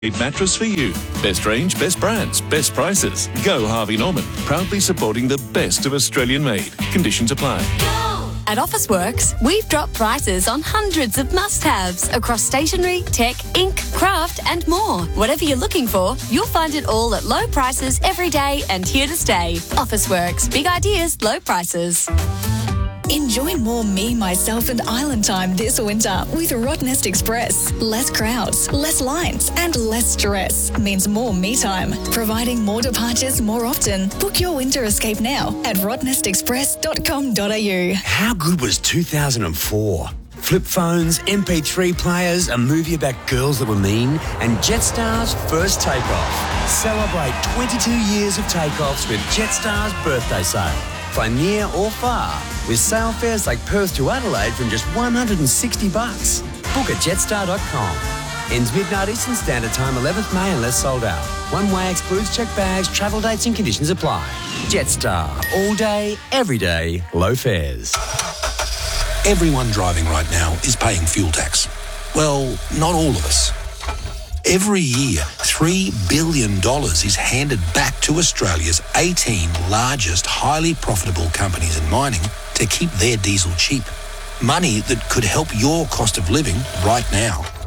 Mattress for you. Best range, best brands, best prices. Go Harvey Norman. Proudly supporting the best of Australian made. Conditions apply. At Officeworks, we've dropped prices on hundreds of must-haves across stationery, tech, ink, craft and more. Whatever you're looking for, you'll find it all at low prices every day and here to stay. Officeworks. Big ideas, low prices. Enjoy more me, myself and island time this winter with Rottnest Express. Less crowds, less lines and less stress means more me time. Providing more departures more often. Book your winter escape now at rottnestexpress.com.au. How good was 2004? Flip phones, MP3 players, a movie about girls that were mean, and Jetstar's first takeoff. Celebrate 22 years of takeoffs with Jetstar's birthday sale. Fly near or far with sale fares like Perth to Adelaide from just $160. Book at jetstar.com. Ends midnight Eastern Standard Time, 11th May unless sold out. One way excludes checked bags, travel dates and conditions apply. Jetstar. All day, every day, low fares. Everyone driving right now is paying fuel tax. Well, not all of us. Every year, $3 billion is handed back to Australia's 18 largest highly profitable companies in mining to keep their diesel cheap. Money that could help your cost of living right now.